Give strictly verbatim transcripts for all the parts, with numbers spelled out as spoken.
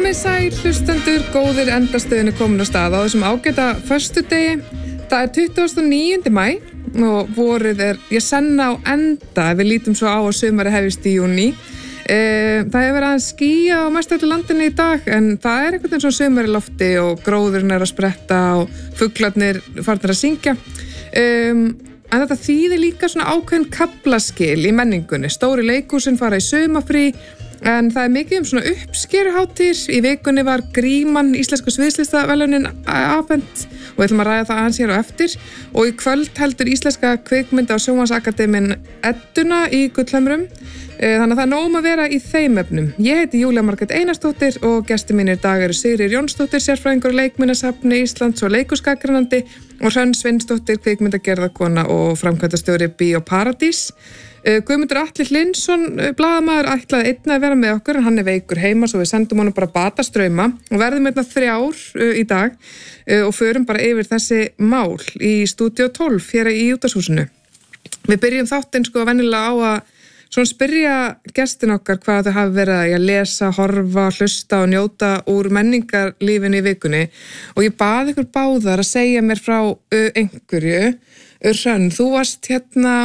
Komið sæl hlustendur, góðir endastöðin er komin á stað á þessum ágæta föstudegi. Það er tuttugasta og níunda maí og vorið er, ég senna á enda ef við lítum svo á að sumari hefjist í júní. E, það hefur verið aðeins skýja á mestöldu landinu í dag en það er einhvern veginn svona sumari lofti og gróðurinn er að spretta og fuglarnir farnir að syngja. E, en þetta þýðir líka svona ákveðin kaflaskil í menningunni. Stóri leikhúsin fara í sumafrí. En það er mikið um svona uppskeruhátíð. Í vikunni var Gríman íslensku sviðslistaverðlaunin afhent og við ætlum að ræða það aðeins hér á eftir. Og í kvöld heldur Íslenska kvikmynda- og sjónvarpsakademían Edduna í Gullhamrum. Þannig að það er nóg um að vera í þeim efnum. Ég heiti Júlía Margrét Einarsdóttir og gestir mínir í dag eru Sigríður Jónsdóttir, sérfræðingur á Leikminjasafni Íslands og leikhúsgagnrýnandi og Hrönn Sveinsdóttir, kvikmyndagerðarkona og framkvæmdastjóri Bíó Paradís. Guðmundur Atli Hlynsson, blaðamaður, ætlaði einn að vera með okkur en hann er veikur heima svo við sendum honum bara batastrauma og verðum einna þrjár í dag og förum bara yfir þessi mál í stúdíó tólf hér í útvarpshúsinu. Við byrjum þáttinn sko venjulega á að svona spyrja gestin okkar hvað þau hafi verið að lesa, horfa, hlusta og njóta úr menningarlífinu í vikunni og ég bað ykkur báðar að segja mér frá einhverju. Hrönn, þú varst hérna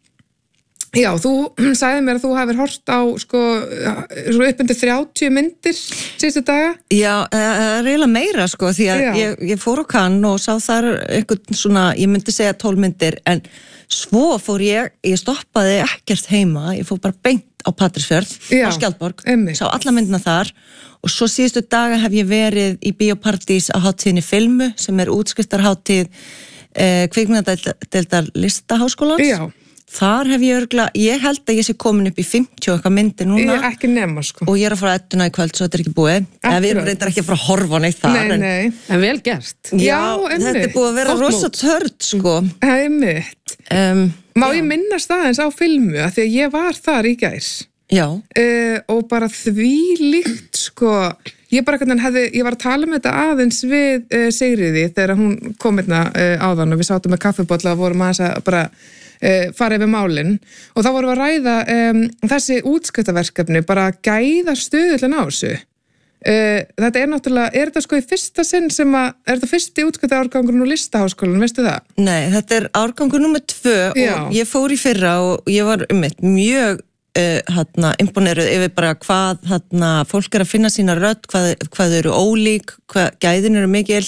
Já, þú sagði mér að þú hafir hort á sko, upp undir þrjátíu myndir síðustu daga. Já, það er eiginlega meira sko, því að ég, ég fór á Cannes og sá þar einhvern svona, ég myndi segja tólf myndir, en svo fór ég, ég stoppaði ekkert heima, ég fór bara beint á Patreksfjörð, á Skjaldborg, einmitt. Sá alla myndina þar og svo síðustu daga hef ég verið í Bíó Paradís á hátíðinni Filmu, sem er útskriftarhátíð eh, kvikmyndadeildar Listaháskólans. Já. Þar hef ég örgla, ég held að ég sé komin upp í fimmtíu eitthvað myndir núna. Ég er ekki nema sko. Og ég er að fara Edduna í kvöld, svo þetta er ekki búið. En við erum reyndar ekki að fara að horfa neitt þar. Nei, nei. En, en vel gert. Já, Já þetta er búið að vera rosa törd, sko. Einmitt. Um, Má já. Ég minnast aðeins á Filmu, af því að ég var þar í gær. Já. Uh, og bara því líkt, sko, ég bara hvernig hefði, ég var að tala með þetta aðeins við uh, Sigríði þegar hún kom hérna uh, áðan og við sátum með kaffibolla og vorum aðeins að bara Uh, fara yfir málin og þá vorum við að ræða um, þessi útskriftarverkefni bara að gæða stöðullin á þessu uh, þetta er náttúrulega, er þetta sko í fyrsta sinn sem að, er þetta fyrsti útskriftarárgangurinn úr Listaháskólanum, veistu það? Nei, þetta er árgangur númer tvö Já. Og ég fór í fyrra og ég var um eitt mjög uh, hérna, imponeruð yfir bara hvað hérna, fólk er að finna sína rödd, hvað, hvað eru ólík, hvað gæðin eru mikil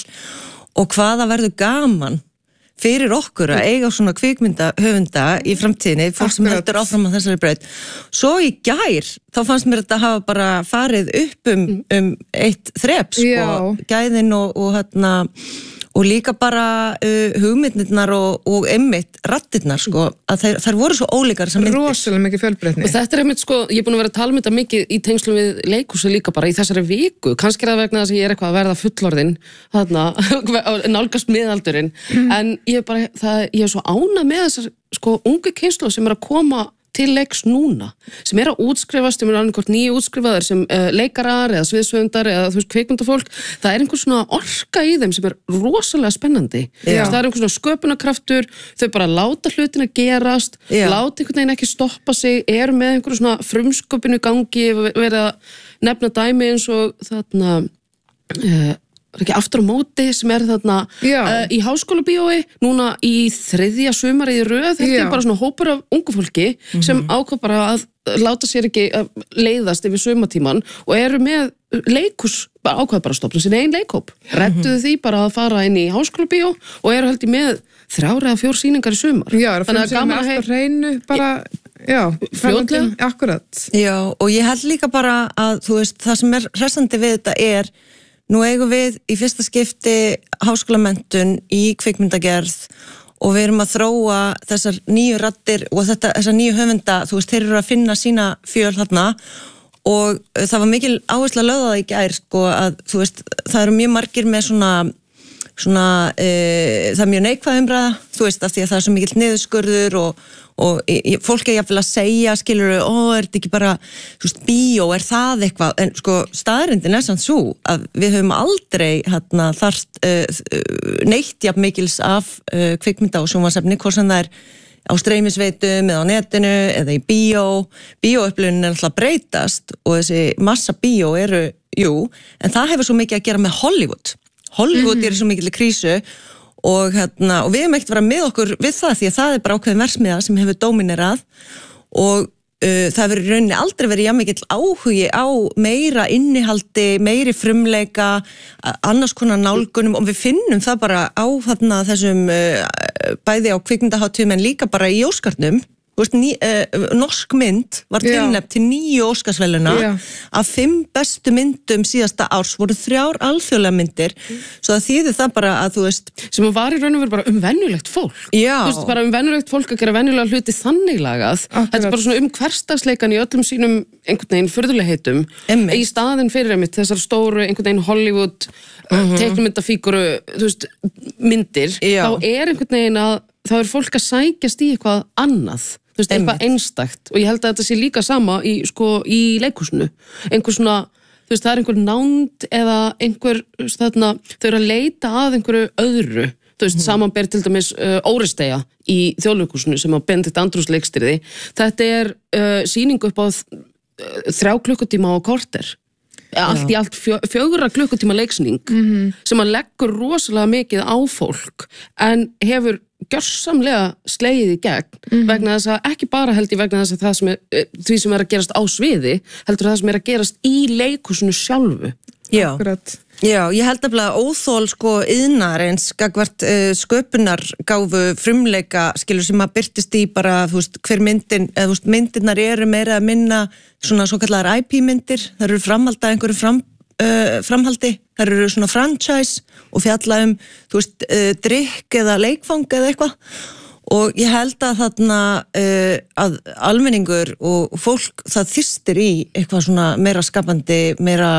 og hvaða verður gaman fyrir okkur að eiga svona kvikmynda höfunda í framtíðinni, fólk sem heldur áfram á þessari braut. Svo í gær, þá fannst mér þetta hafa bara farið upp um, um eitt þrep, sko, gæðin og, og, hérna, og líka bara uh, hugmyndirnar og, og einmitt raddirnar, sko, að þær, þær voru svo ólíkar sem myndir. Rosalega mikið fjölbreytni. Og þetta er einmitt, sko, ég er búin að vera að tala um þetta mikið í tengslum við leikhúsi líka bara í þessari viku, kannski er það vegna þess að ég er eitthvað að verða fullorðin, þarna, nálgast miðaldurinn, mm. en ég er bara, það, ég er svo ánað með þessar, sko, ungu kynslóð sem er að koma til leiks núna, sem er að útskrifast, sem er annað hvort nýju útskrifaðir sem uh, leikarar eða sviðsöfundar eða þú veist kvikmyndafólk, það er einhver svona orka í þeim sem er rosalega spennandi. Já. Það er einhver svona sköpunarkraftur, þau bara láta hlutina gerast, Já. Láta einhvern veginn ekki stoppa sig, eru með einhver svona frumsköpunu gangi, verið að nefna dæmi eins og þarna uh, er ekki aftur á móti sem er þarna uh, í háskólabíói núna í þriðja sumarið í röð þetta er bara svona hópur af ungu fólki mm-hmm. sem ákvað bara að láta sér ekki að leiðast yfir sumatíman og eru með leikhús bara ákvað bara að stopna sín einn leikhóp rettuðu því bara að fara inn í háskólabíó og eru held í með þrjár eða fjór sýningar í sumar. Já, þannig að gaman að heyra hreinu bara, já, fljótlega, akkurat. Já, og ég held líka bara að þú veist, það sem er hressandi við þetta er nú eigum við í fyrsta skipti háskólamenntun í kvikmyndagerð og við erum að þróa þessar nýju raddir og þetta, þessar nýju höfunda, þú veist, þeir eru að finna sína fjöl þarna og það var mikil áhersla lögð á það í gær, sko, að þú veist, það eru mjög margir með svona, svona, e, það er mjög neikvæð umræða, þú veist, af því að það er svo mikill niðurskurður og og fólk er jafnvel að segja, skilur, ó, er þetta ekki bara, þú veist, bíó, er það eitthvað, en sko, staðrindin er samt svo að við höfum aldrei hérna þarft uh, neitt jafn mikils af uh, kvikmynda og sjónvarpsefni, hvort sem það er á streymisveitum eða á netinu eða í bíó. Bíóupplifunin er alltaf breytast og þessi massa bíó eru, jú, en það hefur svo mikið að gera með Hollywood. Hollywood mm-hmm. er svo mikil krísu og, hérna, og við hefum ekkert verið með okkur við það því að það er bara ákveðin versmiða sem hefur dóminerað og Uh, það hefur í rauninni aldrei verið jafn mikill áhugi á meira innihaldi, meiri frumleika, annars konar nálgunum og við finnum það bara á þarna, þessum uh, bæði á kvikmyndahátíðum en líka bara í Óskarnum. Þú veist, ný, uh, norsk mynd var tilnefnd til níu Óskarsverðlauna af fimm bestu myndum síðasta árs voru þrjár alþjóðlega myndir mm. svo það þýðir það bara að þú veist sem var í raun og veru bara um venjulegt fólk Já. Þú veist, bara um venjulegt fólk að gera venjulega hluti þannig lagað Akkurat. Þetta er bara svona um hversdagsleikan í öllum sínum einhvern veginn furðulegheitum í staðinn fyrir einmitt þessar stóru einhvern veginn Hollywood uh-huh. teiknumyndafíguru, þú veist, myndir Já. Þá er einhvern veginn að þá er fólk að sækjast í eitthvað annað þú veist, eitthvað einstakt og ég held að þetta sé líka sama í, sko, í leikhúsinu einhver svona, þú veist, það er einhver nánd eða einhver, þarna þau eru að leita að einhverju öðru þú veist, mm. samanber til dæmis uh, Óresteia í Þjóðleikhúsinu sem að Benedikt Andrús leikstýrði þetta er uh, sýning upp á uh, þrjá klukkutíma á korter allt í allt fjö, fjögurra klukkutíma leiksning mm-hmm. sem að leggur rosalega mikið á fólk en hefur gjörsamlega slegið í gegn mm-hmm. vegna þess að ekki bara held ég vegna þess að það sem er, því sem er að gerast á sviði heldur það sem er að gerast í leikhúsinu sjálfu Já, Já ég held að óþól sko iðnar eins gagvart uh, sköpunargáfu frumleika skilur sem að byrtist í bara þú veist hver myndin, eða þú veist myndirnar eru meira að minna svona svo kallar I P myndir, það eru framhalda einhverju fram Uh, framhaldi, það eru svona franchise og fjalla um, þú veist, uh, drykk eða leikfang eða eitthvað og ég held að þarna uh, að almenningur og fólk það þystir í eitthvað svona meira skapandi, meira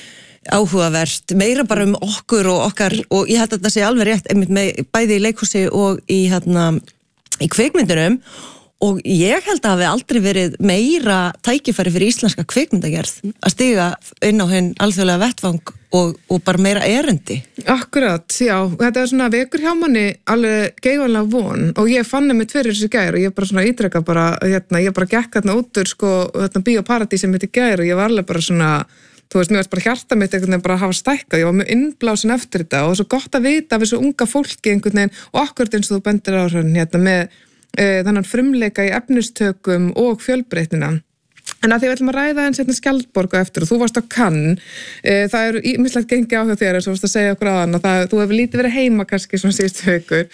áhugavert, meira bara um okkur og okkar og ég held að þetta sé alveg rétt einmitt með bæði í leikhúsi og í hérna í kvikmyndunum og ég held að hafi aldrei verið meira tækifæri fyrir íslenska kvikmyndagerð að stiga inn á hinn alþjóðlega vettvang og, og bara meira erindi. Akkurat, já. Þetta er svona vekur hjá manni alveg geigvanlega von og ég fann einmitt fyrir þessu gær og ég bara svona ítreka bara, hérna, ég bara gekk hérna út úr sko, hérna Bíóparadís sem þetta gær og ég var alveg bara svona, þú veist, mér veist bara hjarta mitt einhvern veginn bara að hafa stækkað, ég var mjög innblásin eftir þetta og svo gott að vita af þessu unga fólki einhvern veginn og akkurat eins og þú bendir á hérna með þannig frumleika í efnistökum og fjölbreytnina. En að því við ætlum að ræða eins hérna Skjaldborg og eftir og þú varst á Cannes, það eru ýmislegt gengi á hjá þér eins og varst að segja okkur aðan að það, þú hefur lítið verið heima kannski svona síðustu vikur.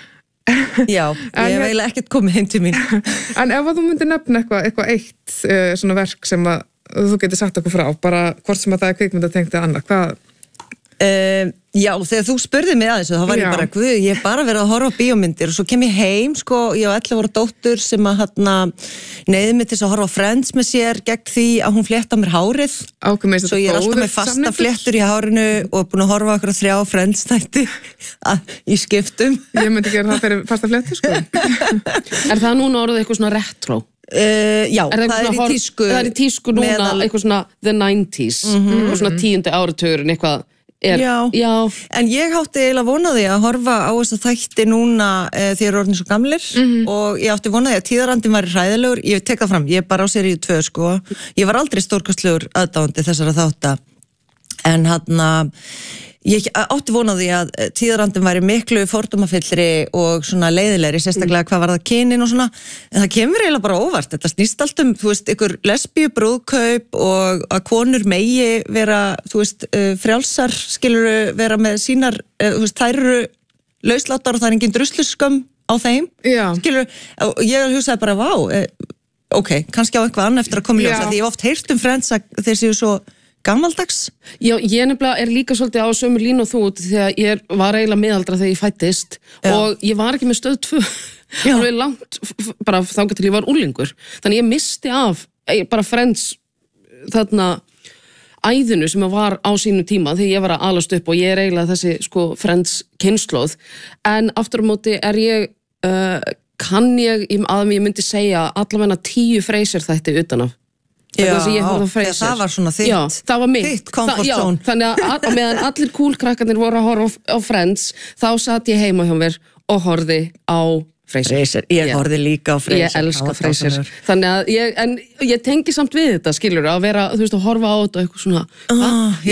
Já, ég hef eiginlega ekkert komið heim til mín. En ef þú myndir nefna eitthvað, eitthvað eitt svona verk sem að þú getur sagt okkur frá, bara hvort sem að það er kvikmyndatengt eða annað, hvað? Uh, já, þegar þú spurði mig að þessu þá var já. Ég bara, guð, ég hef bara verið að horfa á bíómyndir og svo kem ég heim, sko, ég á ellefu ára dóttur sem að hérna neyði mig til að horfa á Friends með sér gegn því að hún flétta mér hárið Ákveð, svo ég er alltaf með fasta samnefnir. Fléttur í hárinu og búin að horfa okkur á þrjá Friends þætti í skiptum Ég myndi gera það fyrir fasta fléttur, sko Er það núna orðið eitthvað svona retro? Uh, já, er það, er hor- tísku, það er í tísku núna meðal... eitthvað svona the nineties mm-hmm. eitthvað svona tíundi áratugurinn eitthvað Er, já. já, en ég átti eiginlega vonaði að horfa á þess að þætti núna e, því að eru orðin svo gamlir mm-hmm. og ég átti vonaði að tíðarandin væri hræðilegur, ég tek það fram, ég er bara á seríu tvö sko, ég var aldrei stórkostlegur aðdáandi þessara þátta en hann að ég átti vonaði að tíðarandin væri miklu fordómafyllri og svona leiðilegri, sérstaklega hvað var það kynin og svona, en það kemur eiginlega bara óvart, þetta snýst allt um, þú veist, ykkur lesbíu brúðkaup og að konur megi vera, þú veist, frjálsar, skiluru vera með sínar, þú veist, þær eru lausláttar og það er engin drusluskömm á þeim, Já. Skiluru, og ég hugsaði bara, vá, ok, kannski á eitthvað annað eftir að koma í ljós, því ég hef oft heyrt um Friends að þeir séu svo gammaldags? Já, ég nefnilega er líka svolítið á sömu línu og þú því að ég var eiginlega miðaldra þegar ég fættist Já. Og ég var ekki með stöð tvö alveg langt, bara þangað til ég var úlingur þannig ég misti af bara Friends þarna æðinu sem var á sínu tíma þegar ég var að alast upp og ég er eiginlega þessi sko Friends kynslóð en aftur á móti er ég uh, kann ég, að ég myndi segja allavega tíu Frasier þætti utan af Já, þegar það var svona þitt, já, það var mitt. þitt comfort já, zone. Þannig að, að meðan allir cool krakkarnir voru að horfa á, á Friends, þá satt ég heima hjá mér og horfði á Frasier. Frasier, ég Já. horfði líka á Frasier. Ég elska Það var Frasier. dásamlegur. Þannig að ég, en ég tengi samt við þetta, skilur, að vera, þú veist, að horfa á þetta og eitthvað svona, Ah, "Ah,